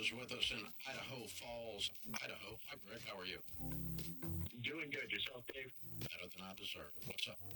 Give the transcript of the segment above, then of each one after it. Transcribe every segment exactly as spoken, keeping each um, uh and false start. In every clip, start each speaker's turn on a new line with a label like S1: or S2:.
S1: is with us in Idaho Falls, Idaho. Hi, Greg. How are you?
S2: Doing good. Yourself, Dave?
S1: Better than I deserve. What's up?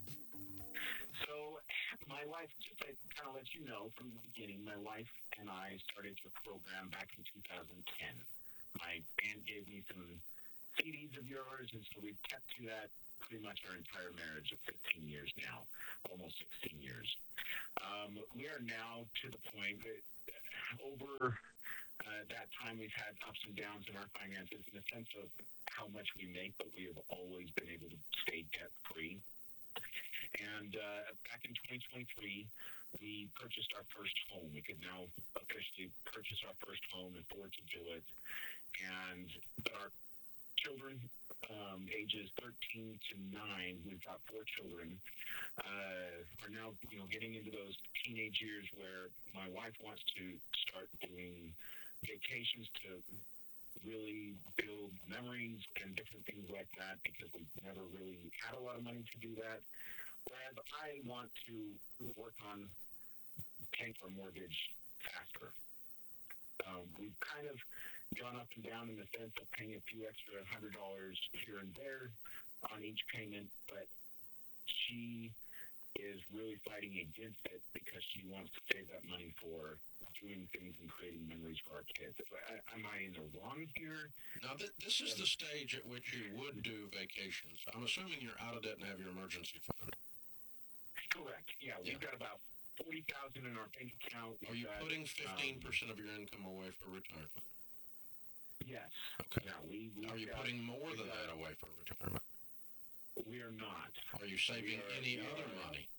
S2: So, my wife, just to kind of let you know from the beginning, my wife and I started your program back in two thousand ten. My aunt gave me some C Ds of yours, and so we've kept to that pretty much our entire marriage of fifteen years now, almost sixteen years. Um, we are now to the point that over uh, that time we've had ups and downs in our finances in the sense of how much we make, but we have always been able to stay debt-free. And uh, back in twenty twenty-three, we purchased our first home. We could now officially purchase our first home and afford to do it. And but our children, um, ages thirteen to nine, we've got four children, uh, are now you know getting into those teenage years where my wife wants to start doing vacations to really build memories and different things like that because we've never really had a lot of money to do that. Whereas I want to work on paying for a mortgage faster. Um, we've kind of gone up and down in the sense of paying a few extra hundred dollars here and there on each payment, but she is really fighting against it because she wants to save that money for doing things and creating memories for our kids. I, am I in the wrong here?
S1: Now, th- this is the stage at which you would do vacations. I'm assuming you're out of debt and have your emergency fund.
S2: Correct. Yeah, we've yeah. got about forty thousand dollars in our bank account.
S1: Are you
S2: got,
S1: putting fifteen percent um, of your income away for retirement?
S2: Yes.
S1: Okay.
S2: Yeah, we,
S1: are you
S2: got,
S1: putting more than
S2: got,
S1: that away for retirement?
S2: We are not.
S1: Are you saving
S2: are,
S1: any other
S2: are,
S1: money?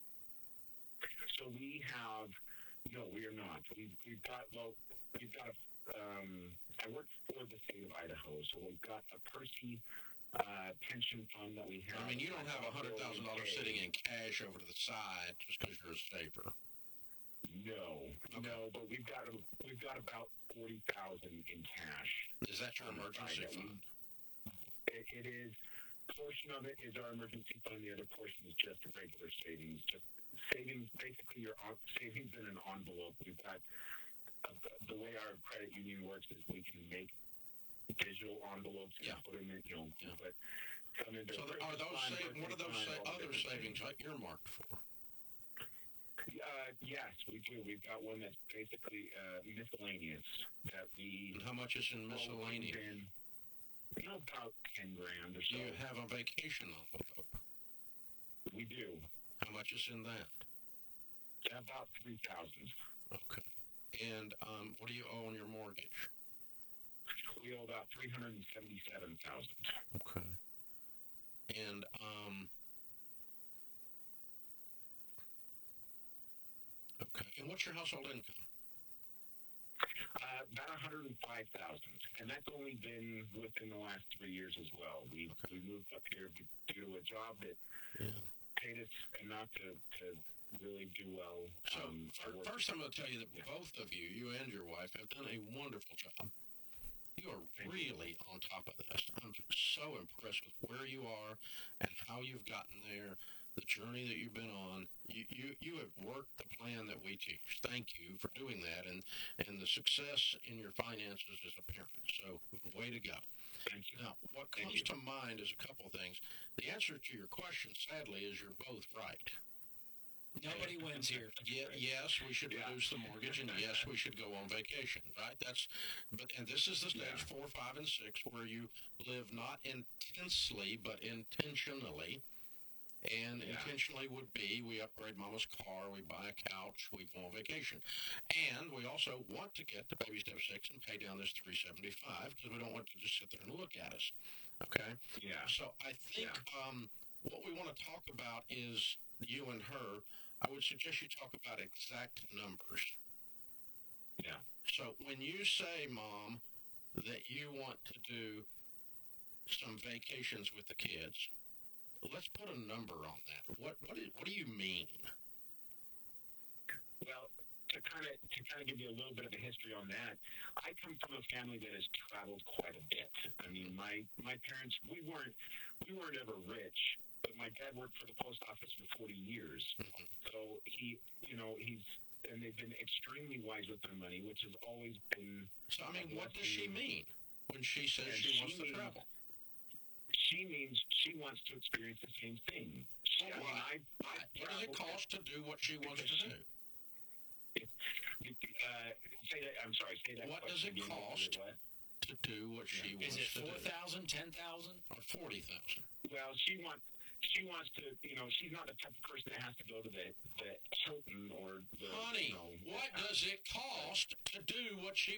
S2: So we have, no, we are not. We've, we've got, well, we've got, um, I work for the state of Idaho, so we've got a Percy uh, pension fund that we have.
S1: I mean, you don't have one hundred thousand dollars sitting in cash over to the side just because you're a saver.
S2: No,
S1: okay.
S2: no, but we've got we've got about forty thousand in cash.
S1: Is that your emergency fund?
S2: It, it is. A portion of it is our emergency fund. The other portion is just regular savings. Just savings, basically your savings in an envelope. We've got uh, the, the way our credit union works is we can make digital envelopes and
S1: yeah.
S2: put them in, you know,
S1: yeah.
S2: but come into
S1: so are those
S2: fund,
S1: save, what are those sa- other savings like earmarked for?
S2: Uh, yes, we do. We've got one that's basically uh, miscellaneous that we.
S1: And how much is in miscellaneous?
S2: In, you know, about ten grand or so.
S1: Do you have a vacation envelope?
S2: We do.
S1: How much is in that?
S2: About three thousand.
S1: Okay. And um, what do you owe on your mortgage?
S2: We owe about three hundred and seventy-seven thousand.
S1: Okay. And um. Okay. And what's your household income?
S2: Uh, about one hundred and five thousand, and that's only been within the last three years as well. We okay. we moved up here due to a job that
S1: yeah.
S2: paid us enough to, to really do well.
S1: So
S2: um,
S1: first, I'm going to tell you that
S2: yeah.
S1: both of you, you and your wife, have done a wonderful job. You are
S2: Thank
S1: really
S2: you.
S1: on top of this. I'm so impressed with where you are and how you've gotten there. The journey that you've been on, you, you, you have worked the plan that we teach. Thank you for doing that, and, and the success in your finances is apparent. So, way to go.
S2: Thank you.
S1: Now, what
S2: Thank
S1: comes
S2: you.
S1: to mind is a couple of things. The answer to your question, sadly, is you're both right.
S3: Nobody wins here.
S1: Yeah, yes, we should
S2: yeah.
S1: reduce the mortgage, and yes, we should go on vacation, right? That's, but and this is the stage
S2: yeah.
S1: four, five, and six where you live not intensely, but intentionally. And
S2: yeah.
S1: intentionally would be we upgrade mama's car, we buy a couch, we go on vacation. And we also want to get to baby step six and pay down this three seventy-five because we don't want to just sit there and look at us. Okay?
S2: Yeah.
S1: So I think
S2: yeah.
S1: um, what we want to talk about is you and her. I would suggest you talk about exact numbers.
S2: Yeah.
S1: So when you say, Mom, that you want to do some vacations with the kids, let's put a number on that. What what, is, what do you mean?
S2: Well, to kind of to kind of give you a little bit of a history on that, I come from a family that has traveled quite a bit. I mean, my my parents we weren't we weren't ever rich, but my dad worked for the post office for forty years.
S1: Mm-hmm.
S2: So he, you know, he's and they've been extremely wise with their money, which has always been.
S1: So, I mean, what does she mean when she says
S2: And
S1: she,
S2: she
S1: wants to
S2: means-
S1: travel?
S2: She means she wants to experience the same thing. She,
S1: Well,
S2: I mean,
S1: what?
S2: I, I
S1: What does it
S2: traveled-
S1: cost to do what she wants to do?
S2: Uh, say that. I'm sorry. Say that.
S1: What does
S2: question
S1: it
S2: again. What was
S1: cost?
S2: what?
S1: To do what she
S3: Is
S1: wants
S3: it
S1: to
S3: four
S1: do?
S3: thousand, ten thousand?
S1: Or forty thousand?
S2: Well, she wants. She wants to. You know, she's not the type of person that has to go to the the Hilton or the.
S1: Honey,
S2: you know,
S1: what does it cost to do what she